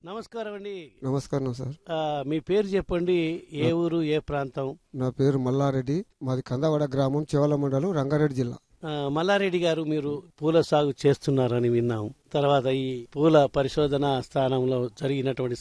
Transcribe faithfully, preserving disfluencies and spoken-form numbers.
నమస్కారం అండి. నమస్కారం సార్. ఆ, మీ పేరు చెప్పండి. ఏ ఊరు, ఏ ప్రాంతం? నా పేరు మల్లారెడ్డి. మాది కందవాడ గ్రామం, చెవల మండలం, రంగారెడ్డి జిల్లా. ఆ, మల్లారెడ్డి గారు, మీరు పూల సాగు చేస్తున్నారని విన్నాం. తర్వాత ఈ పూల పరిశోధన స్థానంలో జరిగినటువంటి